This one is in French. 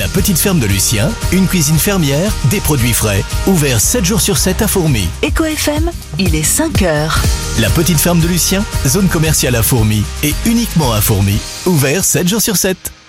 petite ferme de Lucien, une cuisine fermière, des produits frais. Ouvert 7 jours sur 7 à Fourmies. Eco FM, il est 5h. La petite ferme de Lucien, zone commerciale à Fourmies et uniquement à Fourmies. Ouvert 7 jours sur 7.